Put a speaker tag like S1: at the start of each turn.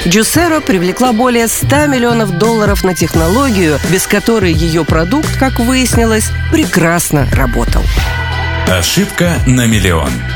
S1: Juicero привлекла более $100 миллионов на технологию, без которой ее продукт, как выяснилось, прекрасно работал.
S2: Ошибка на миллион.